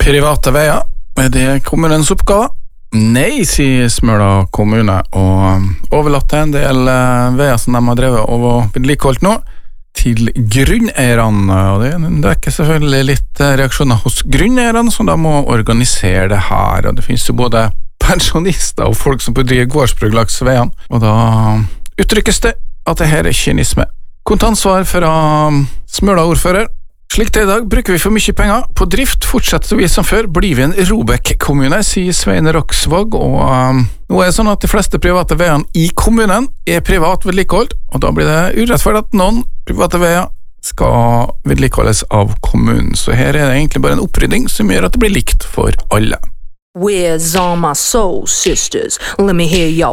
Private veier, er det kommunens oppgave? Nei, sier Smøla kommune, og overlatt en del veier som de har drevet og vedlikeholdt nå, til grunneierne, og det vekker selvfølgelig litt reaksjoner hos grunneierne, som da må organisere det her, og det finnes jo både pensjonister og folk som bedriver gårdsbruk langs veiene, og da uttrykkes det at det her er kynisme. Kontansvar fra Smøla ordfører. Slik det i dag bruker vi for mye penger. På drift fortsetter vi som før, blir vi en Robek-kommune, sier Svein Roksvåg, og nå er det sånn at de fleste private veiene i kommunen er privat vedlikeholdt, og da blir det urettferdig at noen private veier skal vedlikeholdes av kommunen, så her er det egentlig bare en opprydding som gjør at det blir likt for alle. Where's all my soul sisters? Let me hear y'all